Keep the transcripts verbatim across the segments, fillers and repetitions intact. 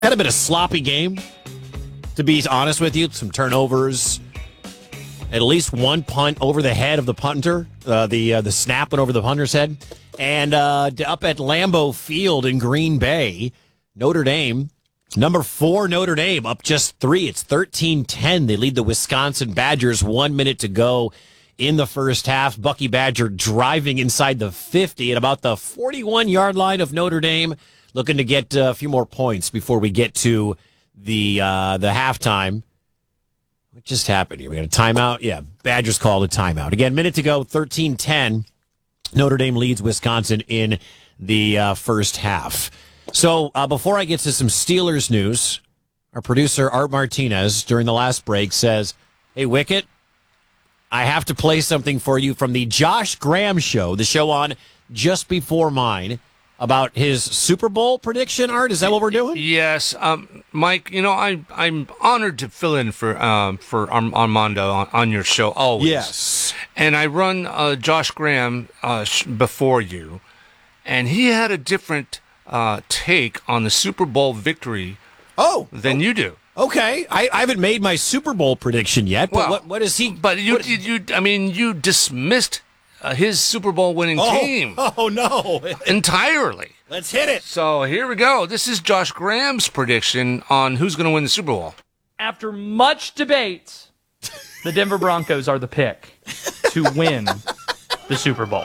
Had a bit of sloppy game, to be honest with you. Some turnovers. At least one punt over the head of the punter. Uh, the uh, the snap went over the punter's head. And uh, up at Lambeau Field in Green Bay, Notre Dame, number four Notre Dame, up just three. It's thirteen ten. They lead the Wisconsin Badgers. One minute to go in the first half. Bucky Badger driving inside the fifty at about the forty-one-yard line of Notre Dame, looking to get uh, a few more points before we get to the uh, the halftime. What just happened here? We got a timeout? Yeah, Badgers called a timeout. Again, minute to go, thirteen ten. Notre Dame leads Wisconsin in the uh, first half. So uh, before I get to some Steelers news, our producer, Art Martinez, during the last break says, hey, Wicket, I have to play something for you from the Josh Graham show, the show on just before mine, about his Super Bowl prediction. Art, is that what we're doing? Yes, um, Mike. You know, I I'm honored to fill in for um for Armando on, on your show always. Yes, and I run uh, Josh Graham uh, sh- before you, and he had a different uh, take on the Super Bowl victory. Oh, than oh. you do. Okay, I, I haven't made my Super Bowl prediction yet. But well, what what is he? But you what, you, you I mean you dismissed uh, his Super Bowl winning oh, team. Oh no, entirely. Let's hit it. So here we go. This is Josh Graham's prediction on who's going to win the Super Bowl. After much debate, the Denver Broncos are the pick to win the Super Bowl.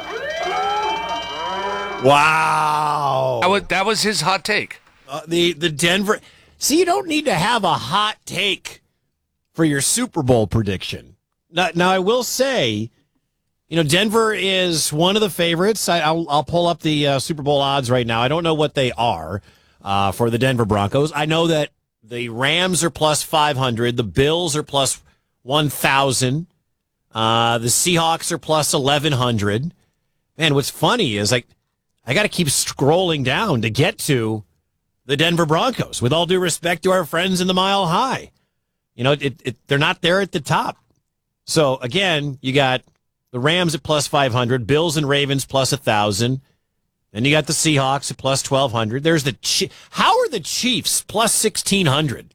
Wow. That was, that was his hot take. Uh, the, the Denver... See, you don't need to have a hot take for your Super Bowl prediction. Now, now I will say... You know, Denver is one of the favorites. I, I'll, I'll pull up the uh, Super Bowl odds right now. I don't know what they are uh, for the Denver Broncos. I know that the Rams are plus five hundred. The Bills are plus one thousand. Uh, the Seahawks are plus eleven hundred. Man, what's funny is like I got to keep scrolling down to get to the Denver Broncos, with all due respect to our friends in the Mile High. You know, it, it, they're not there at the top. So, again, you got the Rams at plus five hundred, Bills and Ravens plus one thousand. Then you got the Seahawks at plus twelve hundred. There's the Chi- How are the Chiefs plus sixteen hundred?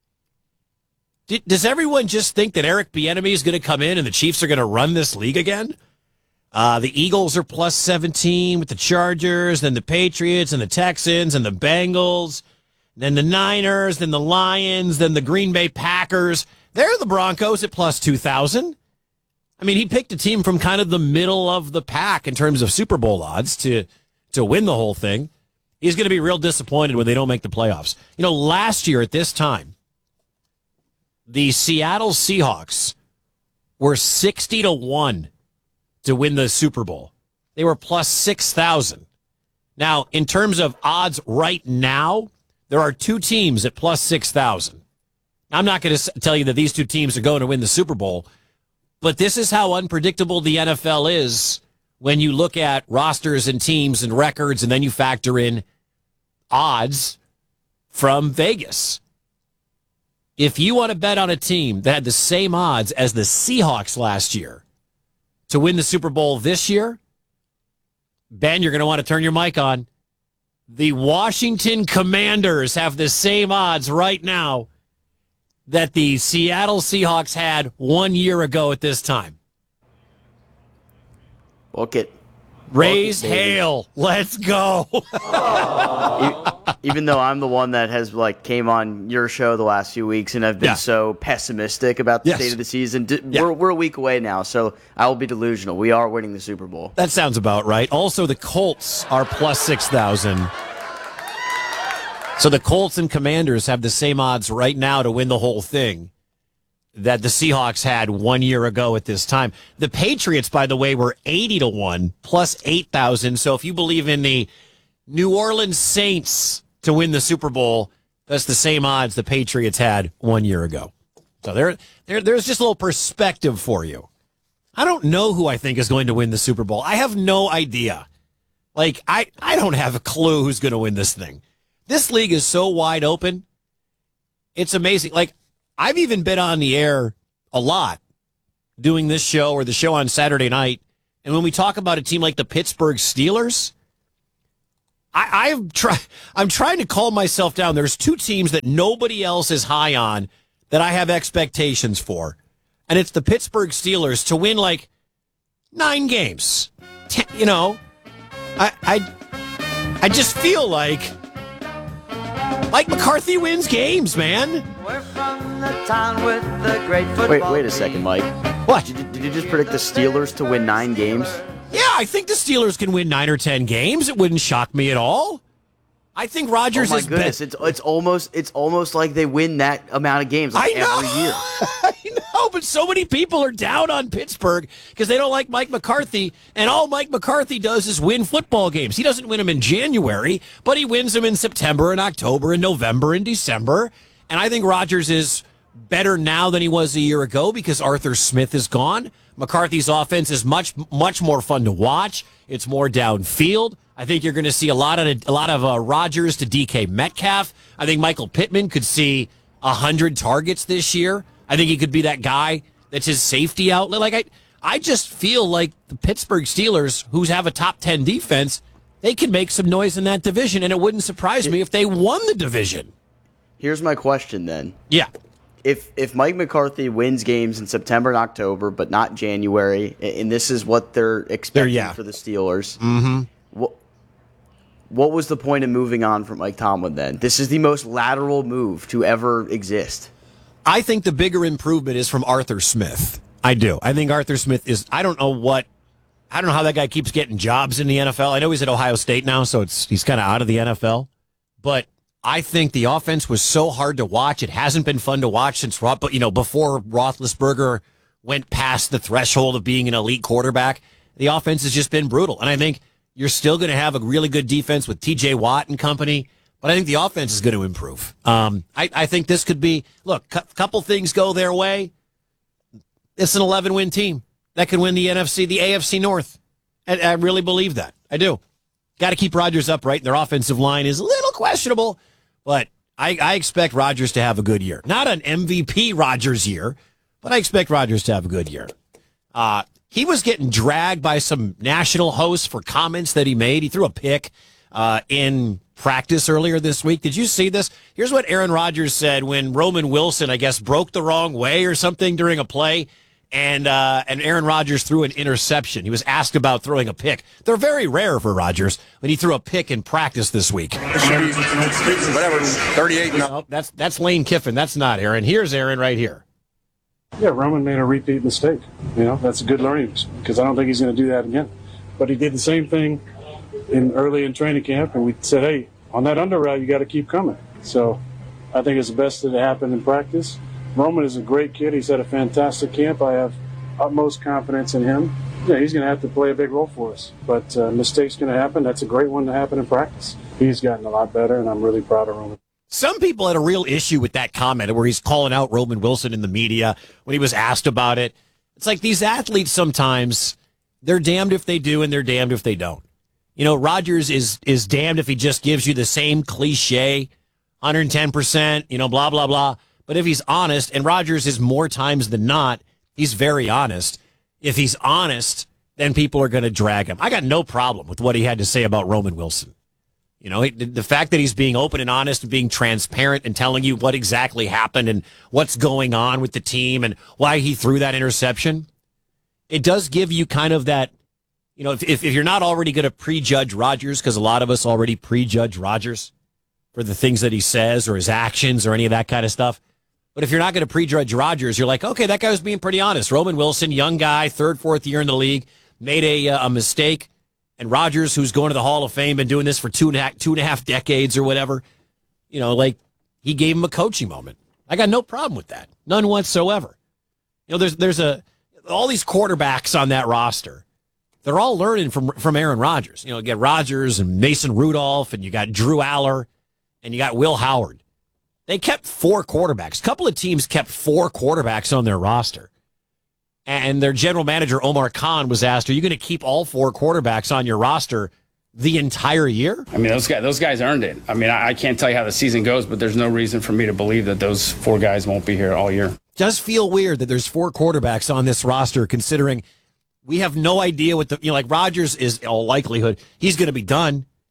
Did, does everyone just think that Eric Bieniemy is going to come in and the Chiefs are going to run this league again? Uh, the Eagles are plus seventeen with the Chargers, then the Patriots and the Texans and the Bengals, then the Niners, then the Lions, then the Green Bay Packers. They're the Broncos at plus two thousand. I mean, he picked a team from kind of the middle of the pack in terms of Super Bowl odds to to win the whole thing. He's going to be real disappointed when they don't make the playoffs. You know, last year at this time, the Seattle Seahawks were sixty to one to win the Super Bowl. They were plus six thousand. Now, in terms of odds right now, there are two teams at plus six thousand. I'm not going to tell you that these two teams are going to win the Super Bowl, but this is how unpredictable the N F L is when you look at rosters and teams and records, and then you factor in odds from Vegas. If you want to bet on a team that had the same odds as the Seahawks last year to win the Super Bowl this year, Ben, you're going to want to turn your mic on. The Washington Commanders have the same odds right now that the Seattle Seahawks had one year ago at this time. Book it. Raise Book it, hail. Let's go. Even though I'm the one that has like came on your show the last few weeks and I've been Yeah. so pessimistic about the Yes. state of the season, d- Yeah. we're, we're a week away now, so I will be delusional. We are winning the Super Bowl. That sounds about right. Also, the Colts are plus six thousand. So the Colts and Commanders have the same odds right now to win the whole thing that the Seahawks had one year ago at this time. The Patriots, by the way, were eighty to one, plus eight thousand. So if you believe in the New Orleans Saints to win the Super Bowl, that's the same odds the Patriots had one year ago. So there, there, there's just a little perspective for you. I don't know who I think is going to win the Super Bowl. I have no idea. Like, I, I don't have a clue who's going to win this thing. This league is so wide open. It's amazing. Like, I've even been on the air a lot doing this show or the show on Saturday night. And when we talk about a team like the Pittsburgh Steelers, I, I've try, I'm trying to calm myself down. There's two teams that nobody else is high on that I have expectations for. And it's the Pittsburgh Steelers to win like nine games. Ten, you know, I, I, I just feel like Mike McCarthy wins games, man. We're from the town with the great football Wait, wait a second, Mike. What? Did you, did you just predict the Steelers to win nine games? Yeah, I think the Steelers can win nine or ten games. It wouldn't shock me at all. I think Rodgers Oh my is goodness, be- it's it's almost it's almost like they win that amount of games like I know. every year. I know, but so many people are down on Pittsburgh because they don't like Mike McCarthy, and all Mike McCarthy does is win football games. He doesn't win them in January, but he wins them in September and October and November and December. And I think Rodgers is better now than he was a year ago because Arthur Smith is gone. McCarthy's offense is much, much more fun to watch. It's more downfield. I think you're going to see a lot of a lot of uh, Rodgers to D K Metcalf. I think Michael Pittman could see a hundred targets this year. I think he could be that guy that's his safety outlet. Like I, I just feel like the Pittsburgh Steelers, who have a top ten defense, they can make some noise in that division, and it wouldn't surprise me if they won the division. Here's my question then. Yeah. If if Mike McCarthy wins games in September and October, but not January, and this is what they're expecting yeah. for the Steelers, mm-hmm. what, what was the point of moving on from Mike Tomlin then? This is the most lateral move to ever exist. I think the bigger improvement is from Arthur Smith. I do. I think Arthur Smith is, I don't know what, I don't know how that guy keeps getting jobs in the N F L. I know he's at Ohio State now, so it's he's kind of out of the N F L. But I think the offense was so hard to watch. It hasn't been fun to watch since, Roth, you know, before Roethlisberger went past the threshold of being an elite quarterback. The offense has just been brutal. And I think you're still going to have a really good defense with T J Watt and company, but I think the offense is going to improve. Um, I, I think this could be, look, a couple things go their way. It's an eleven-win team that can win the N F C, the A F C North. And I really believe that. I do. Got to keep Rodgers upright. Their offensive line is a little questionable, but I, I expect Rodgers to have a good year. Not an M V P Rodgers year, but I expect Rodgers to have a good year. Uh, he was getting dragged by some national hosts for comments that he made. He threw a pick uh, in practice earlier this week. Did you see this? Here's what Aaron Rodgers said when Roman Wilson, I guess, broke the wrong way or something during a play. And uh, and Aaron Rodgers threw an interception. He was asked about throwing a pick. They're very rare for Rodgers when he threw a pick in practice this week. Whatever, thirty-eight. No, that's that's Lane Kiffin. That's not Aaron. Here's Aaron right here. Yeah, Roman made a repeat mistake. You know, that's a good learning because I don't think he's going to do that again. But he did the same thing in early in training camp, and we said, hey, on that under route, you got to keep coming. So I think it's the best that happened in practice. Roman is a great kid. He's had a fantastic camp. I have utmost confidence in him. Yeah, he's going to have to play a big role for us. But uh, mistakes going to happen. That's a great one to happen in practice. He's gotten a lot better, and I'm really proud of Roman. Some people had a real issue with that comment where he's calling out Roman Wilson in the media when he was asked about it. It's like these athletes sometimes, they're damned if they do and they're damned if they don't. You know, Rodgers is is damned if he just gives you the same cliche, one hundred ten percent, you know, blah, blah, blah. But if he's honest, and Rodgers is more times than not, he's very honest. If he's honest, then people are going to drag him. I got no problem with what he had to say about Roman Wilson. You know, the fact that he's being open and honest and being transparent and telling you what exactly happened and what's going on with the team and why he threw that interception, it does give you kind of that, you know, if, if you're not already going to prejudge Rodgers, because a lot of us already prejudge Rodgers for the things that he says or his actions or any of that kind of stuff. But if you're not going to prejudge Rodgers, you're like, okay, that guy was being pretty honest. Roman Wilson, young guy, third, fourth year in the league, made a, uh, a mistake. And Rodgers, who's going to the Hall of Fame, been doing this for two and a half, two and a half decades or whatever, you know, like he gave him a coaching moment. I got no problem with that. None whatsoever. You know, there's there's a all these quarterbacks on that roster. They're all learning from from Aaron Rodgers. You know, you got Rodgers and Mason Rudolph, and you got Drew Aller, and you got Will Howard. They kept four quarterbacks. A couple of teams kept four quarterbacks on their roster. And their general manager, Omar Khan, was asked, are you going to keep all four quarterbacks on your roster the entire year? I mean, those guys, those guys earned it. I mean, I, I can't tell you how the season goes, but there's no reason for me to believe that those four guys won't be here all year. Does feel weird that there's four quarterbacks on this roster, considering we have no idea what the, you know, like Rodgers is, all likelihood, he's going to be done.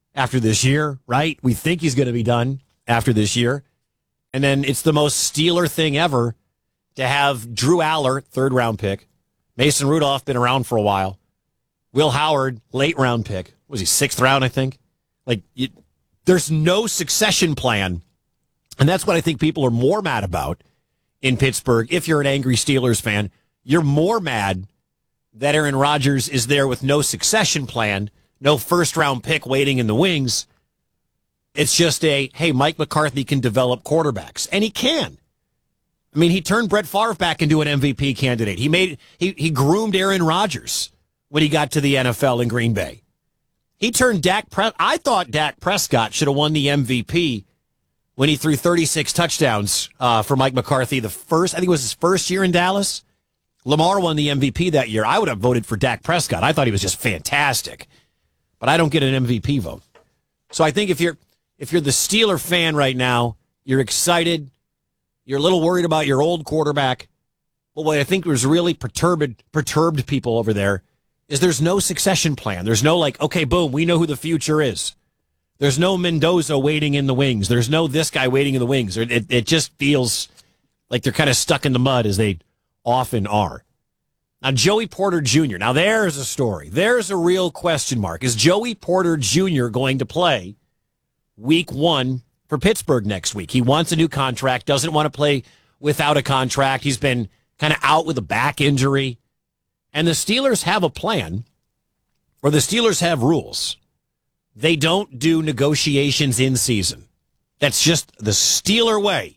after this year, right? We think he's going to be done after this year. And then it's the most Steeler thing ever to have Drew Aller, third round pick, Mason Rudolph, been around for a while, Will Howard, late round pick. Was he sixth round, I think? Like, you, there's no succession plan. And that's what I think people are more mad about in Pittsburgh. If you're an angry Steelers fan, you're more mad that Aaron Rodgers is there with no succession plan, no first round pick waiting in the wings. It's just a, hey, Mike McCarthy can develop quarterbacks. And he can. I mean, he turned Brett Favre back into an M V P candidate. He made he he groomed Aaron Rodgers when he got to the N F L in Green Bay. He turned Dak Pre- I thought Dak Prescott should have won the M V P when he threw thirty-six touchdowns uh, for Mike McCarthy. The first, I think it was his first year in Dallas. Lamar won the M V P that year. I would have voted for Dak Prescott. I thought he was just fantastic. But I don't get an M V P vote. So I think if you're if you're the Steeler fan right now, you're excited. You're a little worried about your old quarterback. But what I think was really perturbed perturbed people over there is there's no succession plan. There's no like, okay, boom, we know who the future is. There's no Mendoza waiting in the wings. There's no this guy waiting in the wings. It, it just feels like they're kind of stuck in the mud, as they often are. Now, Joey Porter Junior Now, there's a story. There's a real question mark. Is Joey Porter Junior going to play week one for Pittsburgh next week? He wants a new contract, doesn't want to play without a contract. He's been kind of out with a back injury. And the Steelers have a plan, or the Steelers have rules. They don't do negotiations in season. That's just the Steeler way.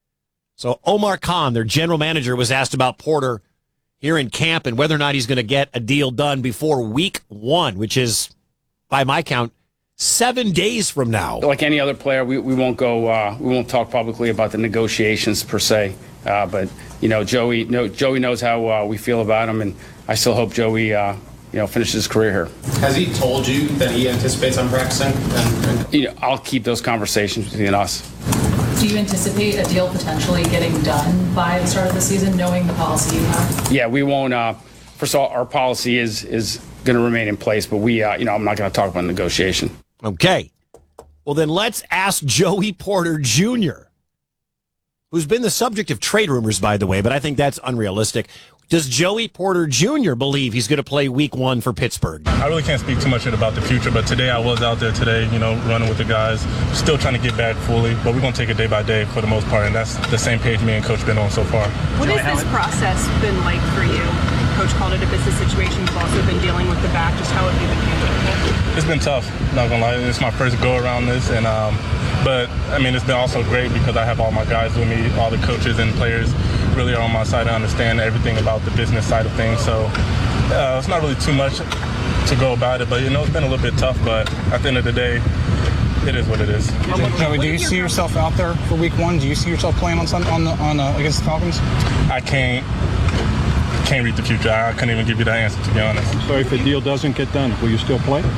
So Omar Khan, their general manager, was asked about Porter here in camp and whether or not he's going to get a deal done before week one, which is, by my count, seven days from now. Like any other player, we, we won't go. Uh, we won't talk publicly about the negotiations per se. Uh, but you know, Joey, no, Joey knows how uh, we feel about him, and I still hope Joey, uh, you know, finishes his career here. Has he told you that he anticipates on practicing? And, and- You know, I'll keep those conversations between us. Do you anticipate a deal potentially getting done by the start of the season, knowing the policy you have? Yeah, we won't. Uh, first of all, our policy is is going to remain in place, but we, uh, you know, I'm not going to talk about negotiation. Okay. Well, then let's ask Joey Porter Junior, who's been the subject of trade rumors, by the way, but I think that's unrealistic. Does Joey Porter Junior believe he's going to play week one for Pittsburgh? I really can't speak too much about the future, but today I was out there today, you know, running with the guys, still trying to get back fully, but we're going to take it day by day for the most part, and that's the same page me and Coach been on so far. What has this process been like for you? Coach called it a business situation. You've also been dealing with the back. Just how have you been handling it? It's been tough, not going to lie. It's my first go around this, and um, but, I mean, it's been also great because I have all my guys with me, all the coaches and players really are on my side. I understand everything about the business side of things, so uh, it's not really too much to go about it, but you know, it's been a little bit tough, but at the end of the day, it is what it is. Joey, do you see yourself out there for week one? Do you see yourself playing on Sunday, on the, on uh, against the Falcons? I can't can't read the future. I couldn't even give you that answer, to be honest. So if the deal doesn't get done, will you still play?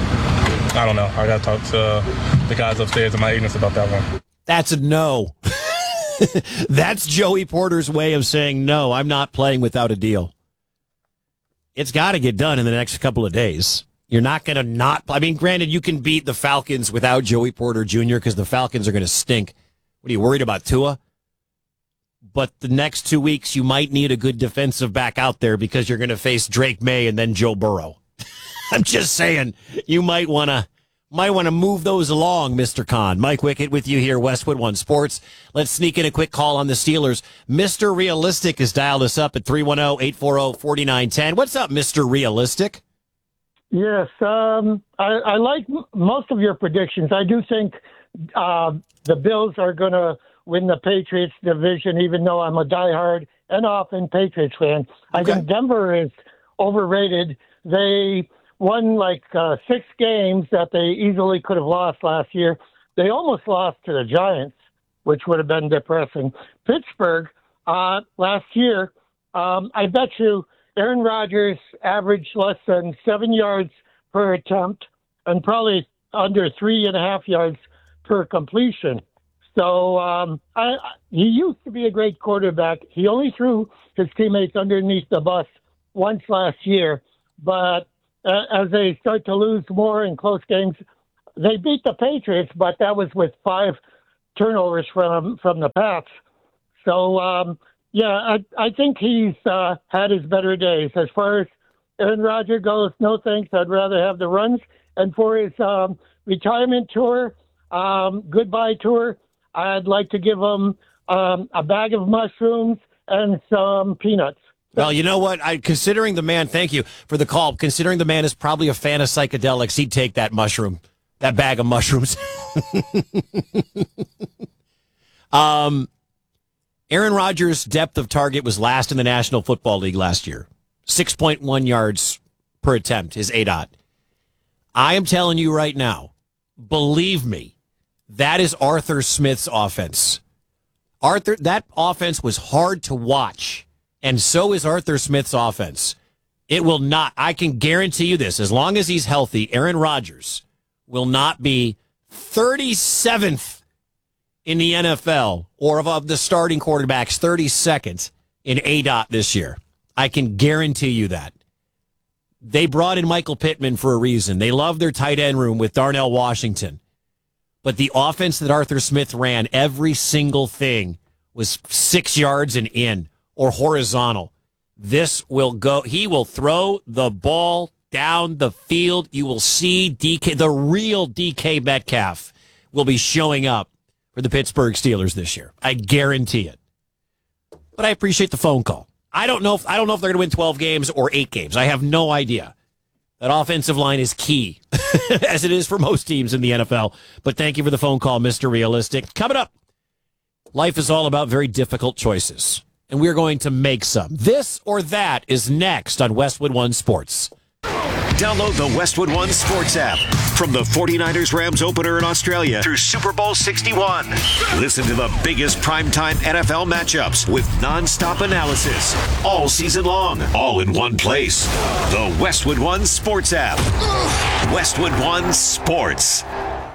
I don't know. I got to talk to uh, the guys upstairs and my agents about that one. That's a no. That's Joey Porter's way of saying, no, I'm not playing without a deal. It's got to get done in the next couple of days. You're not going to not. I mean, granted, you can beat the Falcons without Joey Porter Junior because the Falcons are going to stink. What are you worried about, Tua? But the next two weeks, you might need a good defensive back out there because you're going to face Drake May and then Joe Burrow. I'm just saying, you might want to might want to move those along, Mister Khan. Mike Wickett with you here, Westwood One Sports. Let's sneak in a quick call on the Steelers. Mister Realistic has dialed us up at three one zero, eight four zero, four nine one zero. What's up, Mister Realistic? Yes, um, I, I like m- most of your predictions. I do think uh, the Bills are going to win the Patriots division, even though I'm a diehard and often Patriots fan. I Okay. think Denver is overrated. They won like uh, six games that they easily could have lost last year. They almost lost to the Giants, which would have been depressing. Pittsburgh, uh, last year, um, I bet you Aaron Rodgers averaged less than seven yards per attempt and probably under three and a half yards per completion. So um, I, he used to be a great quarterback. He only threw his teammates underneath the bus once last year, but uh, as they start to lose more in close games, they beat the Patriots, but that was with five turnovers from from the Pats. So, um, yeah, I, I think he's uh, had his better days. As far as Aaron Rodgers goes, no thanks. I'd rather have the runs. And for his um, retirement tour, um, goodbye tour, I'd like to give him um, a bag of mushrooms and some peanuts. Well, you know what? I considering the man, thank you for the call. Considering the man is probably a fan of psychedelics, he'd take that mushroom, that bag of mushrooms. um, Aaron Rodgers' depth of target was last in the National Football League last year. six point one yards per attempt, his A D O T. I am telling you right now, believe me, that is Arthur Smith's offense. Arthur, that offense was hard to watch. And so is Arthur Smith's offense. It will not, I can guarantee you this, as long as he's healthy, Aaron Rodgers will not be thirty-seventh in the N F L, or of, of the starting quarterbacks, thirty-second in A D O T this year. I can guarantee you that. They brought in Michael Pittman for a reason. They love their tight end room with Darnell Washington. But the offense that Arthur Smith ran, every single thing was six yards and in. Or horizontal. This will go, he will throw the ball down the field. You will see D K, the real D K Metcalf will be showing up for the Pittsburgh Steelers this year. I guarantee it. But I appreciate the phone call. I don't know if, I don't know if they're going to win twelve games or eight games. I have no idea. That offensive line is key, as it is for most teams in the N F L. But thank you for the phone call, Mister Realistic. Coming up, life is all about very difficult choices. And we're going to make some. This or that is next on Westwood One Sports. Download the Westwood One Sports app from the forty-niners Rams opener in Australia through Super Bowl sixty-one. Listen to the biggest primetime N F L matchups with nonstop analysis all season long, all in one place. The Westwood One Sports app. Westwood One Sports.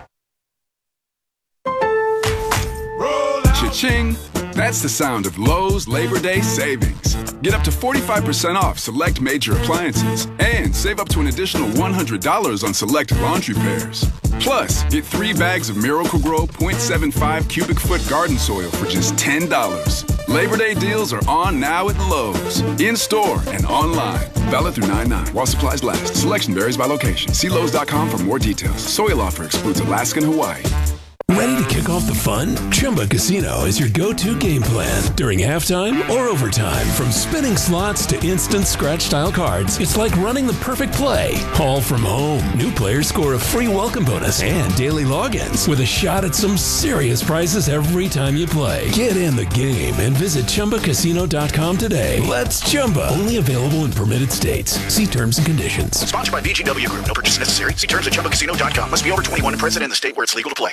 Cha-ching! That's the sound of Lowe's Labor Day savings. Get up to forty-five percent off select major appliances and save up to an additional one hundred dollars on select laundry pairs. Plus, get three bags of Miracle-Gro point seven five cubic foot garden soil for just ten dollars. Labor Day deals are on now at Lowe's. In-store and online. Valid through nine nine while supplies last. Selection varies by location. See Lowe's dot com for more details. Soil offer excludes Alaska and Hawaii. Ready to kick off the fun? Chumba Casino is your go-to game plan during halftime or overtime. From spinning slots to instant scratch-style cards, it's like running the perfect play, all from home. New players score a free welcome bonus and daily logins with a shot at some serious prizes every time you play. Get in the game and visit Chumba Casino dot com today. Let's Chumba. Only available in permitted states. See terms and conditions. Sponsored by B G W Group. No purchase necessary. See terms at Chumba Casino dot com. Must be over twenty-one and present in the state where it's legal to play.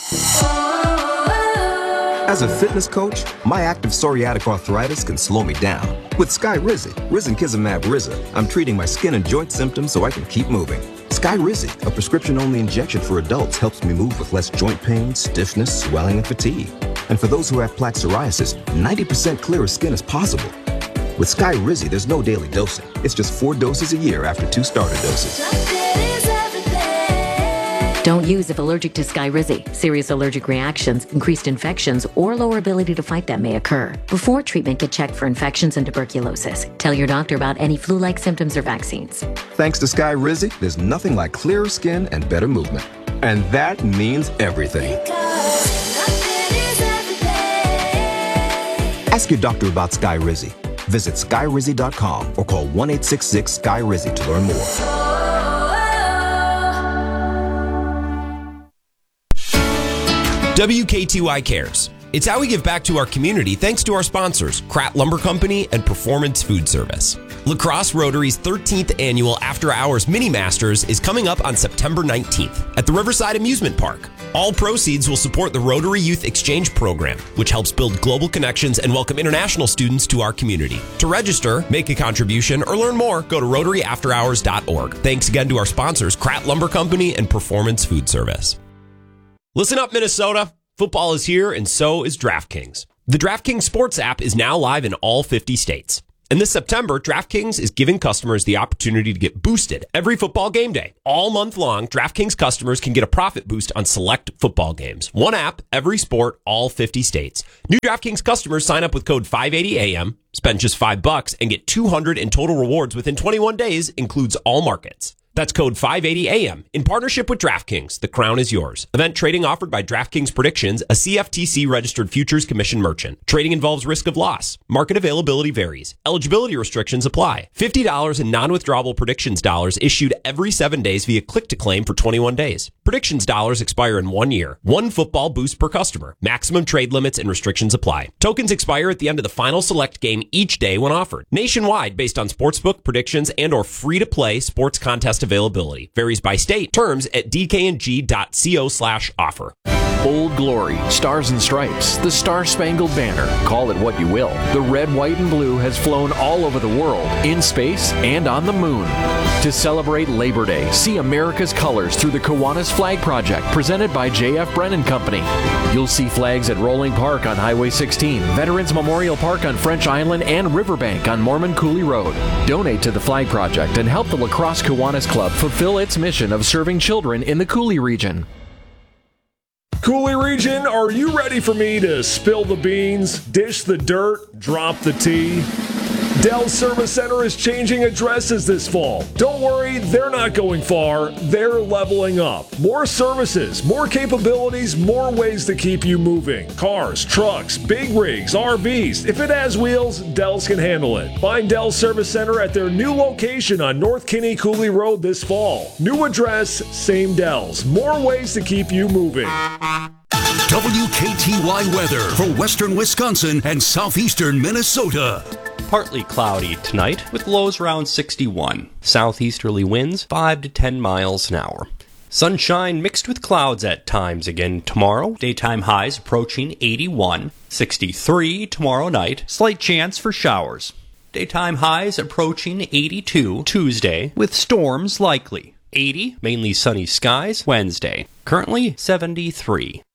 As a fitness coach, my active psoriatic arthritis can slow me down. With Skyrizi, Risankizumab Riza, I'm treating my skin and joint symptoms so I can keep moving. Skyrizi, a prescription-only injection for adults, helps me move with less joint pain, stiffness, swelling, and fatigue. And for those who have plaque psoriasis, ninety percent clearer skin is possible. With Skyrizi, there's no daily dosing. It's just four doses a year after two starter doses. Don't use if allergic to Skyrizi. Serious allergic reactions, increased infections, or lower ability to fight them may occur. Before treatment, get checked for infections and tuberculosis. Tell your doctor about any flu-like symptoms or vaccines. Thanks to Skyrizi, there's nothing like clearer skin and better movement. And that means everything. Ask your doctor about Skyrizi. Visit Skyrizi dot com or call one eight six six Sky Rizi to learn more. W K T Y Cares. It's how we give back to our community thanks to our sponsors, Kratt Lumber Company and Performance Food Service. La Crosse Rotary's thirteenth annual After Hours Mini Masters is coming up on September nineteenth at the Riverside Amusement Park. All proceeds will support the Rotary Youth Exchange Program, which helps build global connections and welcome international students to our community. To register, make a contribution, or learn more, go to rotary after hours dot org. Thanks again to our sponsors, Kratt Lumber Company and Performance Food Service. Listen up, Minnesota. Football is here, and so is DraftKings. The DraftKings Sports app is now live in all fifty states. And this September, DraftKings is giving customers the opportunity to get boosted every football game day. All month long, DraftKings customers can get a profit boost on select football games. One app, every sport, all fifty states. New DraftKings customers sign up with code five eighty A M, spend just five bucks, and get two hundred in total rewards within twenty-one days, includes all markets. That's code five eighty A M. In partnership with DraftKings, the crown is yours. Event trading offered by DraftKings Predictions, a C F T C-registered futures commission merchant. Trading involves risk of loss. Market availability varies. Eligibility restrictions apply. fifty dollars in non-withdrawable predictions dollars issued every seven days via click-to-claim for twenty-one days. Predictions dollars expire in one year. One football boost per customer. Maximum trade limits and restrictions apply. Tokens expire at the end of the final select game each day when offered. Nationwide based on sportsbook, predictions, and or free-to-play sports contest availability. Varies by state. Terms at d k n g dot co slash offer. Old Glory, Stars and Stripes, the Star-Spangled Banner. Call it what you will. The red, white, and blue has flown all over the world, in space, and on the moon. To celebrate Labor Day, see America's colors through the Kiwanis Flag Project, presented by J F Brennan Company. You'll see flags at Rolling Park on Highway sixteen, Veterans Memorial Park on French Island, and Riverbank on Mormon Coulee Road. Donate to the Flag Project and help the La Crosse Kiwanis Club fulfill its mission of serving children in the Coulee region. Coulee region, are you ready for me to spill the beans, dish the dirt, drop the tea? Dell's Service Center is changing addresses this fall. Don't worry, they're not going far. They're leveling up. More services, more capabilities, more ways to keep you moving. Cars, trucks, big rigs, R Vs. If it has wheels, Dell's can handle it. Find Dell's Service Center at their new location on North Kinney Coulee Road this fall. New address, same Dell's. More ways to keep you moving. W K T Y weather for western Wisconsin and southeastern Minnesota. Partly cloudy tonight with lows around sixty-one. Southeasterly winds five to ten miles an hour. Sunshine mixed with clouds at times again tomorrow. Daytime highs approaching eighty-one. sixty-three tomorrow night. Slight chance for showers. Daytime highs approaching eighty-two Tuesday with storms likely. eighty, mainly sunny skies Wednesday. Currently seventy-three.